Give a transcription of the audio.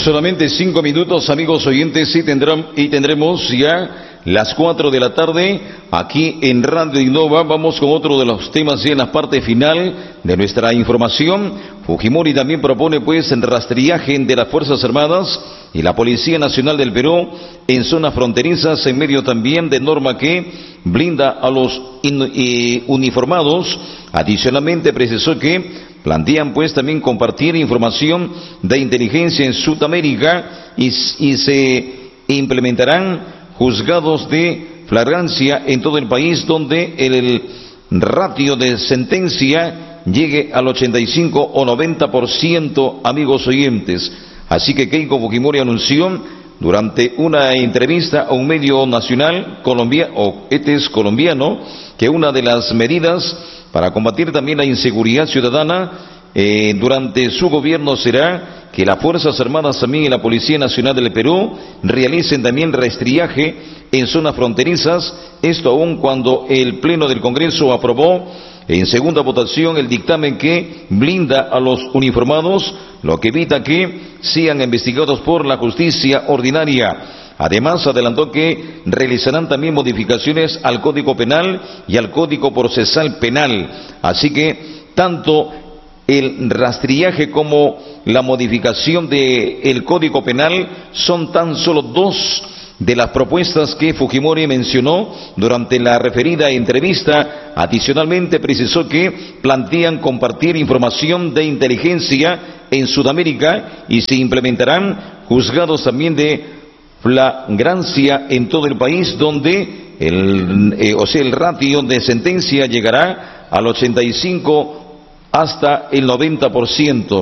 Solamente 5 minutos, amigos oyentes, y tendremos ya las 4 de la tarde aquí en Radio Innova. Vamos con otro de los temas ya en la parte final de nuestra información. Fujimori también propone pues el rastrillaje de las Fuerzas Armadas y la Policía Nacional del Perú en zonas fronterizas, en medio también de norma que blinda a los uniformados. Adicionalmente precisó que plantean pues también compartir información de inteligencia en Sudamérica y se implementarán juzgados de flagrancia en todo el país donde el ratio de sentencia llegue al 85 o 90%, amigos oyentes. Así que Keiko Fujimori anunció durante una entrevista a un medio nacional colombiano que una de las medidas para combatir también la inseguridad ciudadana durante su gobierno será que las Fuerzas Armadas también y la Policía Nacional del Perú realicen también rastrillaje en zonas fronterizas, esto aún cuando el Pleno del Congreso aprobó en segunda votación el dictamen que blinda a los uniformados, lo que evita que sean investigados por la justicia ordinaria. Además, adelantó que realizarán también modificaciones al Código Penal y al Código Procesal Penal. Así que tanto el rastrillaje como la modificación del Código Penal son tan solo dos de las propuestas que Fujimori mencionó durante la referida entrevista. Adicionalmente precisó que plantean compartir información de inteligencia en Sudamérica y se implementarán juzgados también de flagrancia en todo el país donde el ratio de sentencia llegará al 85 hasta el 90%.